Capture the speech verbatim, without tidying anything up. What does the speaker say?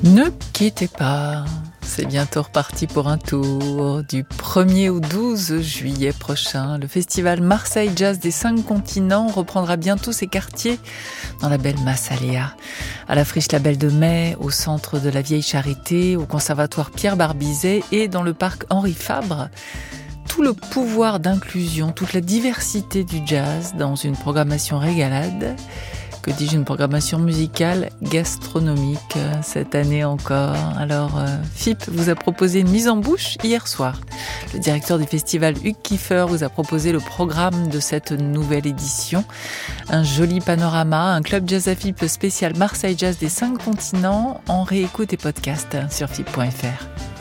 Ne quittez pas, c'est bientôt reparti pour un tour. Du premier au douze juillet prochain, le festival Marseille Jazz des cinq continents reprendra bientôt ses quartiers dans la belle Massaléa. À la Friche Label de Mai, au centre de la Vieille Charité, au conservatoire Pierre Barbizet et dans le parc Henri Fabre. Tout le pouvoir d'inclusion, toute la diversité du jazz dans une programmation régalade. Que dis-je, une programmation musicale gastronomique cette année encore. Alors, euh, F I P vous a proposé une mise en bouche hier soir. Le directeur du festival, Hugues Kiefer, vous a proposé le programme de cette nouvelle édition. Un joli panorama, un club jazz à F I P spécial Marseille Jazz des cinq continents en réécoute et podcast sur F I P point F R.